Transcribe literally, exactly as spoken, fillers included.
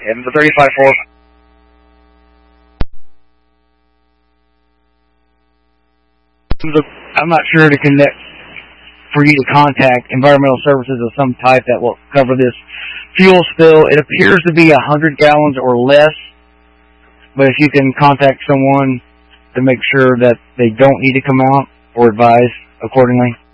And the thirty-five four. I'm not sure to connect for you to contact environmental services of some type that will cover this fuel spill. It appears to be one hundred gallons or less, but if you can contact someone to make sure that they don't need to come out or advise accordingly.